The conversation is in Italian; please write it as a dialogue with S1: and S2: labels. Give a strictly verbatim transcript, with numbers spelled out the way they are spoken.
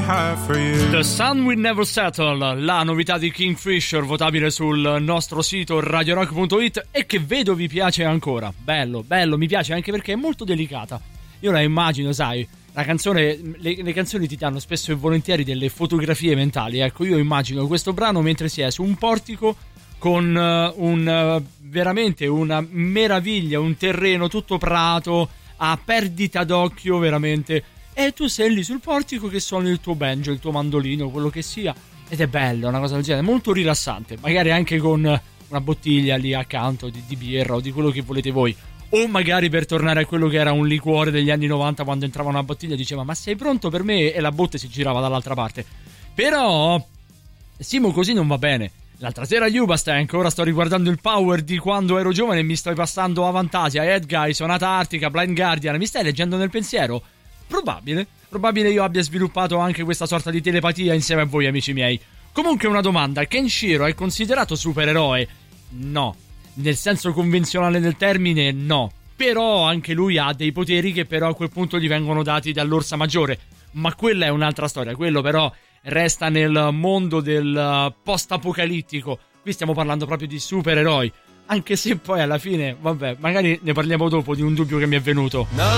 S1: have for you.
S2: The Sun Will Never Settle, la novità di Kingfisher, votabile sul nostro sito radio rock punto it e che vedo vi piace ancora. Bello, bello, mi piace anche perché è molto delicata. Io la immagino, sai, la canzone, le, le canzoni ti danno spesso e volentieri delle fotografie mentali. Ecco, io immagino questo brano mentre si è su un portico con uh, un uh, veramente una meraviglia, un terreno tutto prato, a perdita d'occhio veramente, e tu sei lì sul portico che suoni il tuo banjo, il tuo mandolino, quello che sia, ed è bello, una cosa del genere, molto rilassante, magari anche con una bottiglia lì accanto di, di birra o di quello che volete voi, o magari per tornare a quello che era un liquore degli anni novanta, quando entrava una bottiglia diceva ma sei pronto per me, e la botte si girava dall'altra parte. Però Simo, così non va bene. L'altra sera a Ubastank, ora sto riguardando il Power di quando ero giovane e mi sto passando Avantasia, Head Guy, Sonata Artica, Blind Guardian. Mi stai leggendo nel pensiero? Probabile, probabile io abbia sviluppato anche questa sorta di telepatia insieme a voi, amici miei. Comunque una domanda, Kenshiro è considerato supereroe? No, nel senso convenzionale del termine no. Però anche lui ha dei poteri che però a quel punto gli vengono dati dall'Orsa Maggiore. Ma quella è un'altra storia, quello però resta nel mondo del post-apocalittico. Qui stiamo parlando proprio di supereroi, anche se poi alla fine, vabbè, magari ne parliamo dopo di un dubbio che mi è venuto. No.